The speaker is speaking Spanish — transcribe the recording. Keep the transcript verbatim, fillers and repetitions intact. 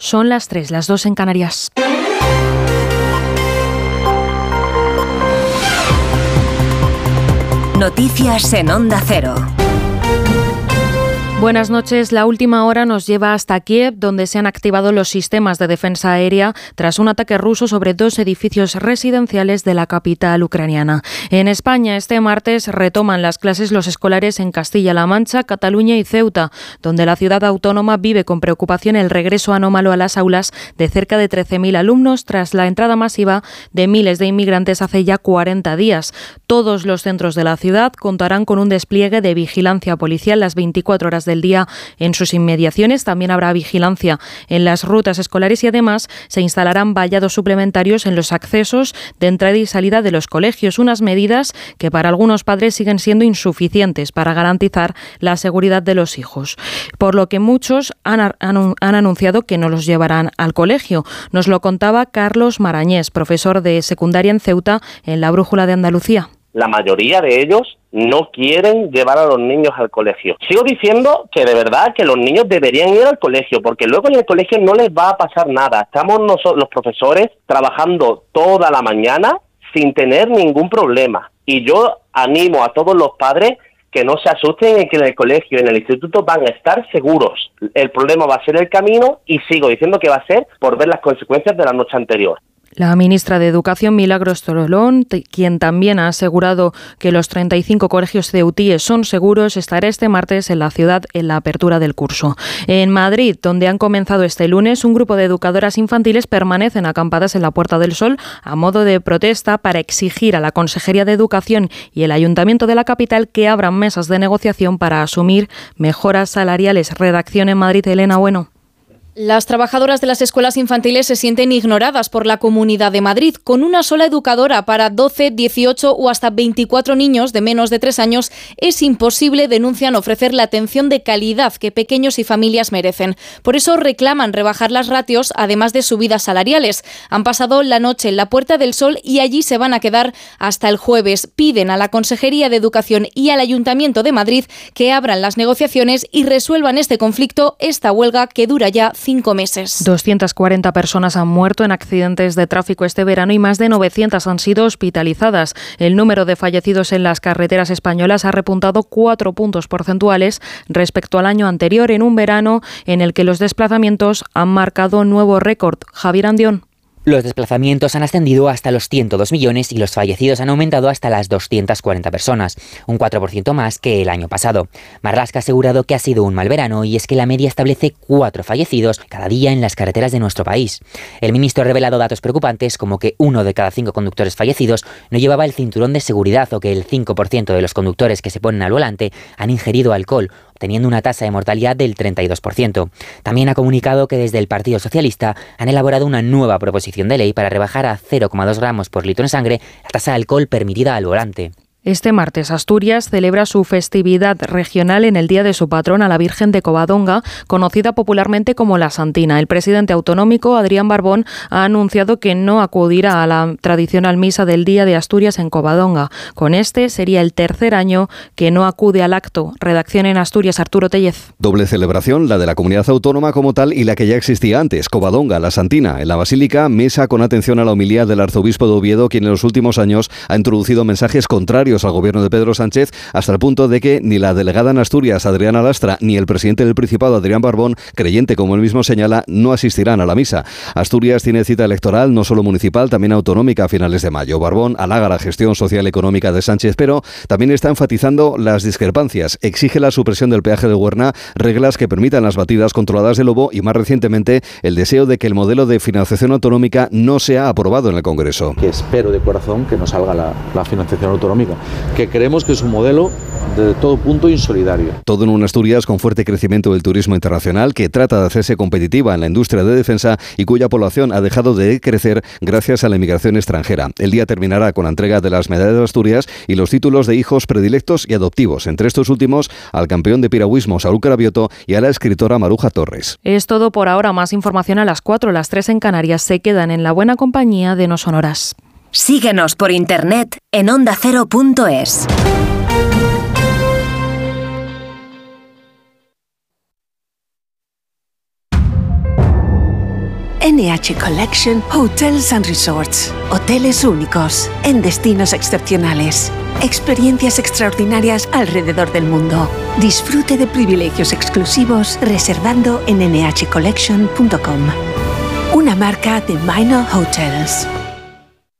Son las tres, las dos en Canarias. Noticias en Onda Cero. Buenas noches. La última hora nos lleva hasta Kiev, donde se han activado los sistemas de defensa aérea tras un ataque ruso sobre dos edificios residenciales de la capital ucraniana. En España, este martes retoman las clases los escolares en Castilla-La Mancha, Cataluña y Ceuta, donde la ciudad autónoma vive con preocupación el regreso anómalo a las aulas de cerca de trece mil alumnos tras la entrada masiva de miles de inmigrantes hace ya cuarenta días. Todos los centros de la ciudad contarán con un despliegue de vigilancia policial las veinticuatro horas del día en sus inmediaciones. También habrá vigilancia en las rutas escolares y además se instalarán vallados suplementarios en los accesos de entrada y salida de los colegios, unas medidas que para algunos padres siguen siendo insuficientes para garantizar la seguridad de los hijos, por lo que muchos han, han, han anunciado que no los llevarán al colegio. Nos lo contaba Carlos Marañés, profesor de secundaria en Ceuta, en la Brújula de Andalucía. La mayoría de ellos no quieren llevar a los niños al colegio. Sigo diciendo que de verdad que los niños deberían ir al colegio, porque luego en el colegio no les va a pasar nada. Estamos nosotros, los profesores, trabajando toda la mañana sin tener ningún problema. Y yo animo a todos los padres que no se asusten en que en el colegio, en el instituto van a estar seguros. El problema va a ser el camino y sigo diciendo que va a ser por ver las consecuencias de la noche anterior. La ministra de Educación, Milagros Torolón, quien también ha asegurado que los treinta y cinco colegios ceutíes son seguros, estará este martes en la ciudad en la apertura del curso. En Madrid, donde han comenzado este lunes, un grupo de educadoras infantiles permanecen acampadas en la Puerta del Sol a modo de protesta para exigir a la Consejería de Educación y el Ayuntamiento de la capital que abran mesas de negociación para asumir mejoras salariales. Redacción en Madrid, Elena Bueno. Las trabajadoras de las escuelas infantiles se sienten ignoradas por la Comunidad de Madrid. Con una sola educadora para doce, dieciocho o hasta veinticuatro niños de menos de tres años es imposible, denuncian, ofrecer la atención de calidad que pequeños y familias merecen. Por eso reclaman rebajar las ratios, además de subidas salariales. Han pasado la noche en la Puerta del Sol y allí se van a quedar hasta el jueves. Piden a la Consejería de Educación y al Ayuntamiento de Madrid que abran las negociaciones y resuelvan este conflicto, esta huelga que dura ya cinco meses. doscientas cuarenta personas han muerto en accidentes de tráfico este verano y más de novecientas han sido hospitalizadas. El número de fallecidos en las carreteras españolas ha repuntado cuatro puntos porcentuales respecto al año anterior, en un verano en el que los desplazamientos han marcado nuevo récord. Javier Andión. Los desplazamientos han ascendido hasta los ciento dos millones y los fallecidos han aumentado hasta las doscientas cuarenta personas, un cuatro por ciento más que el año pasado. Marlaska ha asegurado que ha sido un mal verano y es que la media establece cuatro fallecidos cada día en las carreteras de nuestro país. El ministro ha revelado datos preocupantes como que uno de cada cinco conductores fallecidos no llevaba el cinturón de seguridad o que el cinco por ciento de los conductores que se ponen al volante han ingerido alcohol, teniendo una tasa de mortalidad del treinta y dos por ciento. También ha comunicado que desde el Partido Socialista han elaborado una nueva proposición de ley para rebajar a cero coma dos gramos por litro en sangre la tasa de alcohol permitida al volante. Este martes Asturias celebra su festividad regional en el día de su patrona, la Virgen de Covadonga, conocida popularmente como la Santina. El presidente autonómico, Adrián Barbón, ha anunciado que no acudirá a la tradicional misa del Día de Asturias en Covadonga. Con este sería el tercer año que no acude al acto. Redacción en Asturias, Arturo Tellez. Doble celebración, la de la comunidad autónoma como tal y la que ya existía antes, Covadonga, la Santina. En la Basílica, misa con atención a la homilía del arzobispo de Oviedo, quien en los últimos años ha introducido mensajes contrarios al gobierno de Pedro Sánchez, hasta el punto de que ni la delegada en Asturias, Adriana Lastra, ni el presidente del Principado, Adrián Barbón, creyente como él mismo señala, no asistirán a la misa. Asturias tiene cita electoral, no solo municipal, también autonómica a finales de mayo. Barbón halaga la gestión social y económica de Sánchez, pero también está enfatizando las discrepancias. Exige la supresión del peaje de Huerna, reglas que permitan las batidas controladas de lobo y, más recientemente, el deseo de que el modelo de financiación autonómica no sea aprobado en el Congreso. Que espero de corazón que no salga la, la financiación autonómica, que creemos que es un modelo de todo punto insolidario. Todo en una Asturias con fuerte crecimiento del turismo internacional, que trata de hacerse competitiva en la industria de defensa y cuya población ha dejado de crecer gracias a la inmigración extranjera. El día terminará con la entrega de las medallas de Asturias y los títulos de hijos predilectos y adoptivos, entre estos últimos al campeón de piragüismo Saúl Carabioto y a la escritora Maruja Torres. Es todo por ahora. Más información a las cuatro, las tres en Canarias. Se quedan en la buena compañía de No Sonoras. Síguenos por internet en onda cero punto es. N H Collection Hotels and Resorts. Hoteles únicos, en destinos excepcionales. Experiencias extraordinarias alrededor del mundo. Disfrute de privilegios exclusivos reservando en N H collection punto com. Una marca de Minor Hotels.